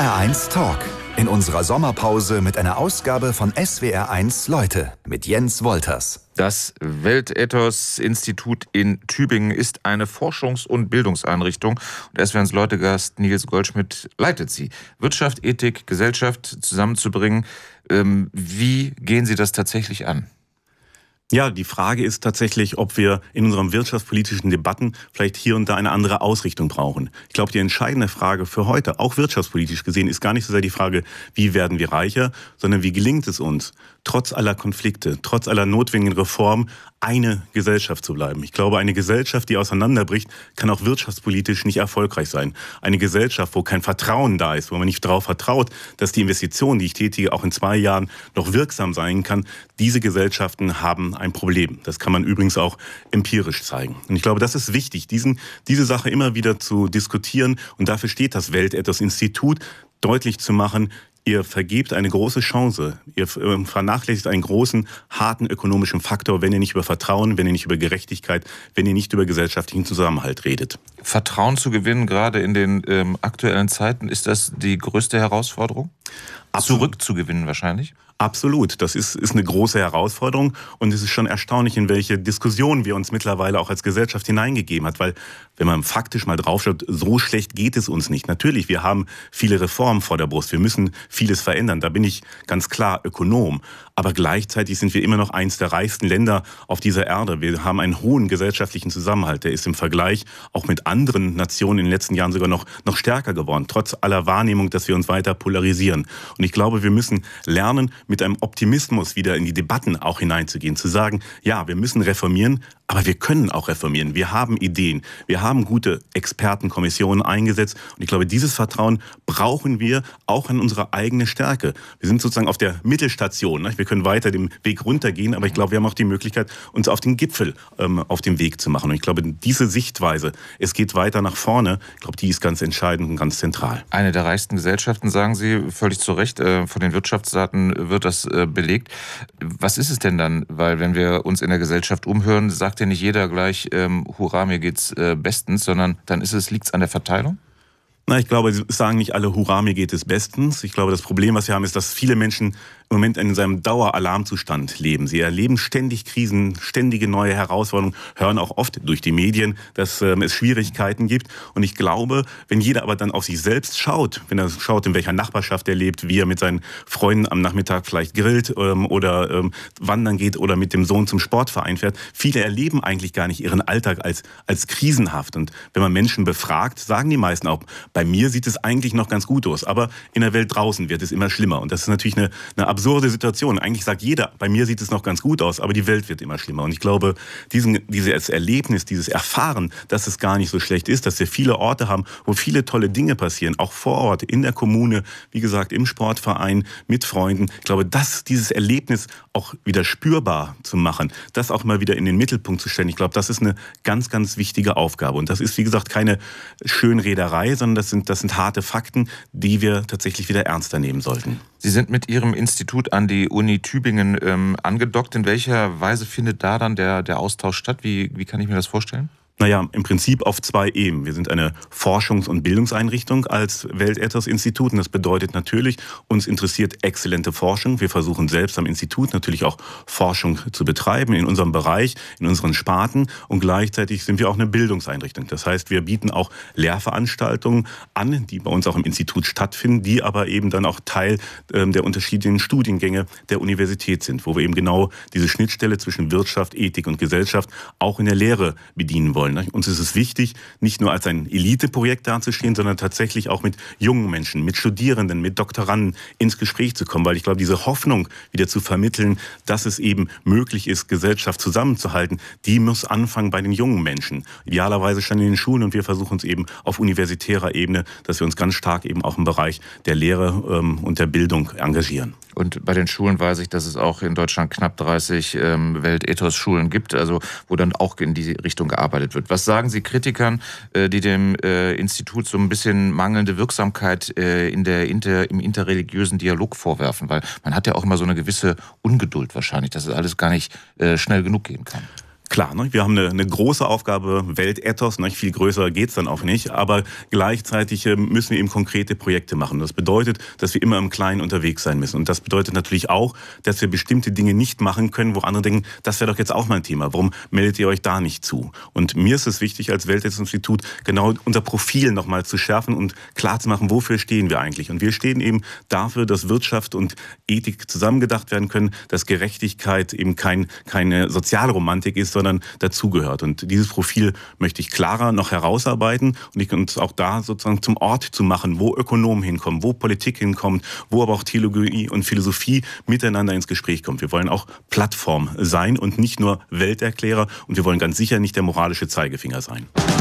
SWR1 Talk. In unserer Sommerpause mit einer Ausgabe von SWR1 Leute mit Jens Wolters. Das Weltethos-Institut in Tübingen ist eine Forschungs- und Bildungseinrichtung. Und SWR1 Leute-Gast Nils Goldschmidt leitet sie. Wirtschaft, Ethik, Gesellschaft zusammenzubringen. Wie gehen Sie das tatsächlich an? Ja, die Frage ist tatsächlich, ob wir in unseren wirtschaftspolitischen Debatten vielleicht hier und da eine andere Ausrichtung brauchen. Ich glaube, die entscheidende Frage für heute, auch wirtschaftspolitisch gesehen, ist gar nicht so sehr die Frage, wie werden wir reicher, sondern wie gelingt es uns, trotz aller Konflikte, trotz aller notwendigen Reformen, eine Gesellschaft zu bleiben. Ich glaube, eine Gesellschaft, die auseinanderbricht, kann auch wirtschaftspolitisch nicht erfolgreich sein. Eine Gesellschaft, wo kein Vertrauen da ist, wo man nicht darauf vertraut, dass die Investition, die ich tätige, auch in 2 Jahren noch wirksam sein kann, diese Gesellschaften haben ein Problem. Das kann man übrigens auch empirisch zeigen. Und ich glaube, das ist wichtig, diese Sache immer wieder zu diskutieren. Und dafür steht das Weltethos-Institut, deutlich zu machen, ihr vergebt eine große Chance, ihr vernachlässigt einen großen, harten ökonomischen Faktor, wenn ihr nicht über Vertrauen, wenn ihr nicht über Gerechtigkeit, wenn ihr nicht über gesellschaftlichen Zusammenhalt redet. Vertrauen zu gewinnen, gerade in den aktuellen Zeiten, ist das die größte Herausforderung? Zurückzugewinnen wahrscheinlich? Absolut. Das ist eine große Herausforderung und es ist schon erstaunlich, in welche Diskussionen wir uns mittlerweile auch als Gesellschaft hineingegeben hat, weil wenn man faktisch mal draufschaut, so schlecht geht es uns nicht. Natürlich, wir haben viele Reformen vor der Brust, wir müssen vieles verändern, da bin ich ganz klar Ökonom, aber gleichzeitig sind wir immer noch eins der reichsten Länder auf dieser Erde. Wir haben einen hohen gesellschaftlichen Zusammenhalt, der ist im Vergleich auch mit anderen Nationen in den letzten Jahren sogar noch stärker geworden, trotz aller Wahrnehmung, dass wir uns weiter polarisieren. Und ich glaube, wir müssen lernen, mit einem Optimismus wieder in die Debatten auch hineinzugehen, zu sagen, ja, wir müssen reformieren, aber wir können auch reformieren. Wir haben Ideen, wir haben gute Expertenkommissionen eingesetzt und ich glaube, dieses Vertrauen brauchen wir auch an unsere eigene Stärke. Wir sind sozusagen auf der Mittelstation, wir können weiter den Weg runtergehen, aber ich glaube, wir haben auch die Möglichkeit, uns auf den Gipfel auf den Weg zu machen. Und ich glaube, diese Sichtweise, es geht weiter nach vorne, ich glaube, die ist ganz entscheidend und ganz zentral. Eine der reichsten Gesellschaften, sagen Sie, völlig zu Recht, von den Wirtschaftsdaten wird das belegt. Was ist es denn dann? Weil wenn wir uns in der Gesellschaft umhören, sagt ja nicht jeder gleich, hurra, mir geht's bestens, sondern dann liegt's an der Verteilung? Na, ich glaube, Sie sagen nicht alle, hurra, mir geht es bestens. Ich glaube, das Problem, was wir haben, ist, dass viele Menschen im Moment in seinem Daueralarmzustand leben. Sie erleben ständig Krisen, ständige neue Herausforderungen, hören auch oft durch die Medien, dass es Schwierigkeiten gibt. Und ich glaube, wenn jeder aber dann auf sich selbst schaut, wenn er schaut, in welcher Nachbarschaft er lebt, wie er mit seinen Freunden am Nachmittag vielleicht grillt oder wandern geht oder mit dem Sohn zum Sportverein fährt, viele erleben eigentlich gar nicht ihren Alltag als krisenhaft. Und wenn man Menschen befragt, sagen die meisten auch, bei mir sieht es eigentlich noch ganz gut aus, aber in der Welt draußen wird es immer schlimmer. Und das ist natürlich eine absurde Situation. Eigentlich sagt jeder, bei mir sieht es noch ganz gut aus, aber die Welt wird immer schlimmer. Und ich glaube, dieses Erlebnis, dieses Erfahren, dass es gar nicht so schlecht ist, dass wir viele Orte haben, wo viele tolle Dinge passieren, auch vor Ort, in der Kommune, wie gesagt, im Sportverein, mit Freunden. Ich glaube, dieses Erlebnis auch wieder spürbar zu machen, das auch mal wieder in den Mittelpunkt zu stellen, ich glaube, das ist eine ganz, ganz wichtige Aufgabe. Und das ist, wie gesagt, keine Schönrederei, sondern das sind harte Fakten, die wir tatsächlich wieder ernster nehmen sollten. Sie sind mit Ihrem Institut an die Uni Tübingen angedockt. In welcher Weise findet da dann der Austausch statt? Wie kann ich mir das vorstellen? Naja, im Prinzip auf 2 Ebenen. Wir sind eine Forschungs- und Bildungseinrichtung als Weltethos-Institut und das bedeutet natürlich, uns interessiert exzellente Forschung. Wir versuchen selbst am Institut natürlich auch Forschung zu betreiben in unserem Bereich, in unseren Sparten und gleichzeitig sind wir auch eine Bildungseinrichtung. Das heißt, wir bieten auch Lehrveranstaltungen an, die bei uns auch im Institut stattfinden, die aber eben dann auch Teil der unterschiedlichen Studiengänge der Universität sind, wo wir eben genau diese Schnittstelle zwischen Wirtschaft, Ethik und Gesellschaft auch in der Lehre bedienen wollen. Uns ist es wichtig, nicht nur als ein Eliteprojekt dazustehen, sondern tatsächlich auch mit jungen Menschen, mit Studierenden, mit Doktoranden ins Gespräch zu kommen, weil ich glaube, diese Hoffnung wieder zu vermitteln, dass es eben möglich ist, Gesellschaft zusammenzuhalten, die muss anfangen bei den jungen Menschen. Idealerweise schon in den Schulen und wir versuchen es eben auf universitärer Ebene, dass wir uns ganz stark eben auch im Bereich der Lehre und der Bildung engagieren. Und bei den Schulen weiß ich, dass es auch in Deutschland knapp 30 Weltethos-Schulen gibt, also wo dann auch in die Richtung gearbeitet wird. Was sagen Sie Kritikern, die dem Institut so ein bisschen mangelnde Wirksamkeit im interreligiösen Dialog vorwerfen? Weil man hat ja auch immer so eine gewisse Ungeduld wahrscheinlich, dass es alles gar nicht schnell genug gehen kann. Klar, ne? Wir haben eine große Aufgabe, Weltethos, ne? Viel größer geht's dann auch nicht, aber gleichzeitig müssen wir eben konkrete Projekte machen. Das bedeutet, dass wir immer im Kleinen unterwegs sein müssen. Und das bedeutet natürlich auch, dass wir bestimmte Dinge nicht machen können, wo andere denken, das wäre doch jetzt auch mal ein Thema. Warum meldet ihr euch da nicht zu? Und mir ist es wichtig, als Weltethos-Institut genau unser Profil nochmal zu schärfen und klar zu machen, wofür stehen wir eigentlich? Und wir stehen eben dafür, dass Wirtschaft und Ethik zusammengedacht werden können, dass Gerechtigkeit eben keine Sozialromantik ist, sondern dazugehört. Und dieses Profil möchte ich klarer noch herausarbeiten und uns auch da sozusagen zum Ort zu machen, wo Ökonomen hinkommen, wo Politik hinkommt, wo aber auch Theologie und Philosophie miteinander ins Gespräch kommt. Wir wollen auch Plattform sein und nicht nur Welterklärer und wir wollen ganz sicher nicht der moralische Zeigefinger sein.